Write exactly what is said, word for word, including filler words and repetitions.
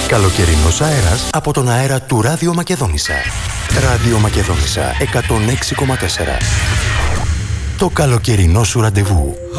Καλοκαιρινός αέρας από τον αέρα του Ράδιο Μακεδόνισσα. Ράδιο Μακεδόνισσα εκατόν έξι κόμμα τέσσερα. Το καλοκαιρινό σου ραντεβού.